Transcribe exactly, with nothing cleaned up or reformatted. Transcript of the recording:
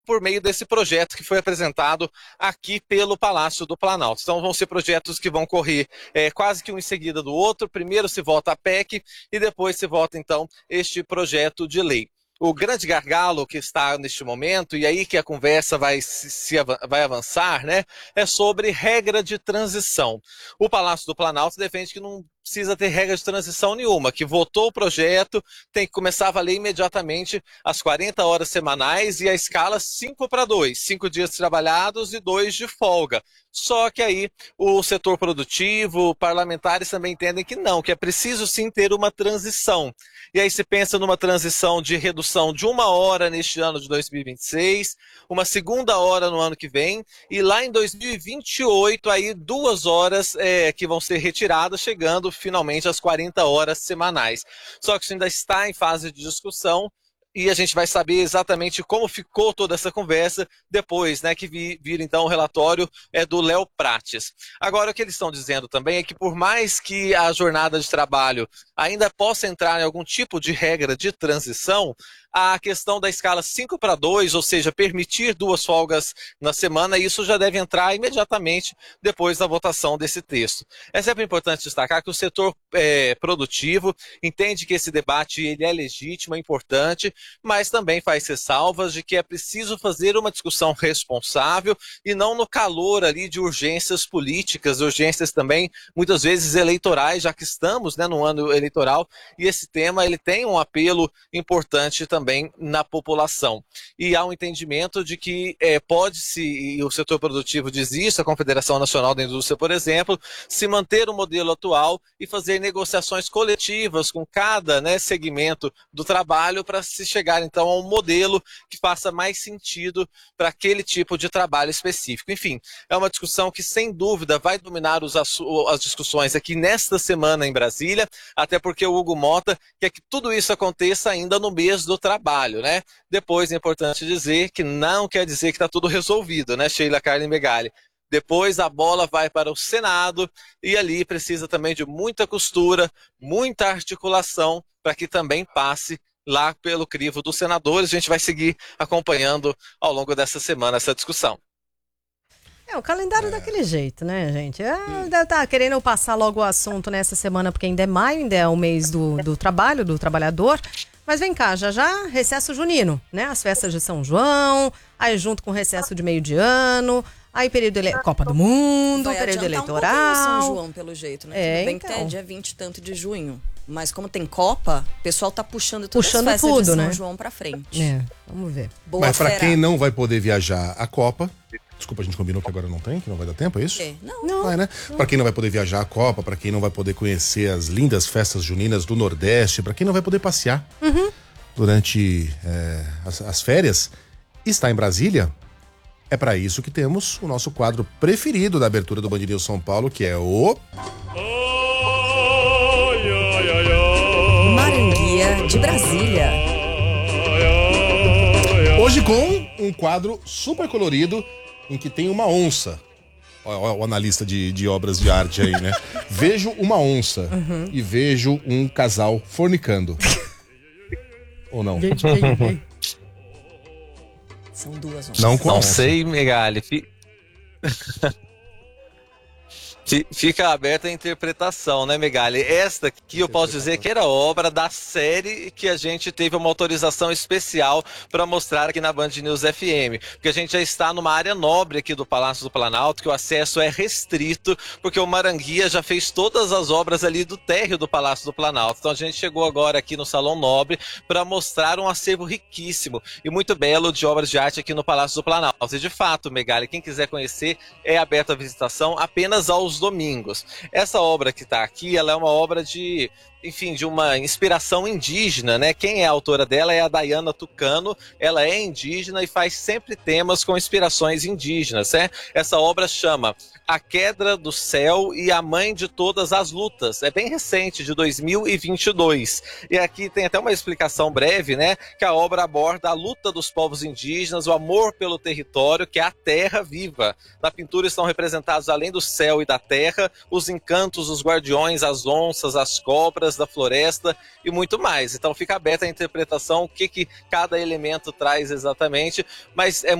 por meio desse projeto que foi apresentado aqui pelo Palácio do Planalto. Então vão ser projetos que vão correr é, quase que um em seguida do outro. Primeiro se vota a P E C e depois se vota então este projeto de lei. O grande gargalo que está neste momento, e aí que a conversa vai, se, se, vai avançar, né, é sobre regra de transição. O Palácio do Planalto defende que não precisa ter regra de transição nenhuma, que votou o projeto, tem que começar a valer imediatamente as quarenta horas semanais e a escala cinco para dois, cinco dias trabalhados e dois de folga. Só que aí o setor produtivo, parlamentares também entendem que não, que é preciso sim ter uma transição. E aí se pensa numa transição de redução de uma hora neste ano de dois mil e vinte e seis, uma segunda hora no ano que vem, e lá em dois mil e vinte e oito, aí duas horas é, que vão ser retiradas, chegando finalmente às quarenta horas semanais. Só que isso ainda está em fase de discussão, e a gente vai saber exatamente como ficou toda essa conversa depois, né, que vir, vir então o relatório é do Léo Prates. Agora, o que eles estão dizendo também é que por mais que a jornada de trabalho ainda possa entrar em algum tipo de regra de transição, a questão da escala cinco para dois, ou seja, permitir duas folgas na semana, isso já deve entrar imediatamente depois da votação desse texto. É sempre importante destacar que o setor é, produtivo entende que esse debate ele é legítimo, é importante, mas também faz ressalvas de que é preciso fazer uma discussão responsável e não no calor ali de urgências políticas, urgências também muitas vezes eleitorais, já que estamos, né, no ano eleitoral, e esse tema ele tem um apelo importante também também na população. E há um entendimento de que é, pode-se, e o setor produtivo diz isso, a Confederação Nacional da Indústria, por exemplo, se manter o modelo atual e fazer negociações coletivas com cada, né, segmento do trabalho para se chegar então a um modelo que faça mais sentido para aquele tipo de trabalho específico. Enfim, é uma discussão que sem dúvida vai dominar os, as discussões aqui nesta semana em Brasília, até porque o Hugo Mota quer que tudo isso aconteça ainda no mês do trabalho, né? Depois é importante dizer que não quer dizer que está tudo resolvido, né, Sheila Carla Megali? Depois a bola vai para o Senado e ali precisa também de muita costura, muita articulação para que também passe lá pelo crivo dos senadores. A gente vai seguir acompanhando ao longo dessa semana essa discussão. É, o calendário é daquele jeito, né, gente? É, deve estar querendo passar logo o assunto nessa semana, porque ainda é maio, ainda é o mês do, do trabalho, do trabalhador. Mas vem cá, já já recesso junino, né? As festas de São João, aí junto com o recesso de meio de ano, aí período ele... Copa do Mundo, vai período eleitoral. Um São João, pelo jeito, né? É, Tudo bem então. que até dia vinte e tanto de junho. Mas como tem Copa, o pessoal tá puxando todas Puxando as festas tudo, de São né? João pra frente. É, vamos ver. Boa Mas pra fera. quem não vai poder viajar a Copa, desculpa, a gente combinou que agora não tem, que não vai dar tempo, é isso? É, não. Não. Vai, né? Pra quem não vai poder viajar a Copa, pra quem não vai poder conhecer as lindas festas juninas do Nordeste, pra quem não vai poder passear Uhum. durante é, as, as férias, está em Brasília. É pra isso que temos o nosso quadro preferido da abertura do Band News São Paulo, que é o... Maranguia de Brasília. Hoje com um quadro super colorido em que tem uma onça. Olha o analista de, de obras de arte aí, né? Vejo uma onça Uhum. e vejo um casal fornicando. Ou não? Gente, quem, quem? São duas onças. Não com a Não onça. sei, Megali. Fi- Fi- Fica aberta a interpretação, né, Megali? Esta aqui eu posso dizer que era obra da série que a gente teve uma autorização especial para mostrar aqui na Band News F M. Porque a gente já está numa área nobre aqui do Palácio do Planalto, que o acesso é restrito, porque o Maranguia já fez todas as obras ali do térreo do Palácio do Planalto. Então a gente chegou agora aqui no Salão Nobre para mostrar um acervo riquíssimo e muito belo de obras de arte aqui no Palácio do Planalto. E de fato, Megali, quem quiser conhecer, é aberta a visitação apenas aos domingos. Essa obra que está aqui, ela é uma obra de, enfim, de uma inspiração indígena, né? Quem é a autora dela é a Dayana Tucano, ela é indígena e faz sempre temas com inspirações indígenas, né? Essa obra chama A Queda do Céu e a Mãe de Todas as Lutas. É bem recente, de dois mil e vinte e dois. E aqui tem até uma explicação breve, né? Que a obra aborda a luta dos povos indígenas, o amor pelo território, que é a terra viva. Na pintura estão representados, além do céu e da terra, os encantos, os guardiões, as onças, as cobras da floresta e muito mais. Então fica aberta a interpretação, o que, que cada elemento traz exatamente, mas é